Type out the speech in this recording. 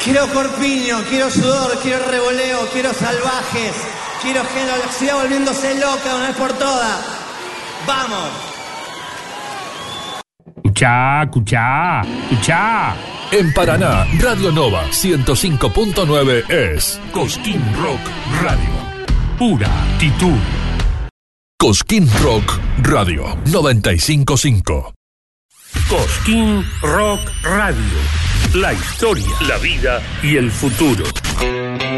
Quiero corpiño, quiero sudor, quiero revoleo, quiero salvajes, quiero que la ciudad volviéndose loca una vez por todas. ¡Vamos! Escuchá. En Paraná, Radio Nova 105.9 es Cosquín Rock Radio. Pura actitud. Cosquín Rock Radio 95.5. Cosquín Rock Radio. La historia, la vida y el futuro.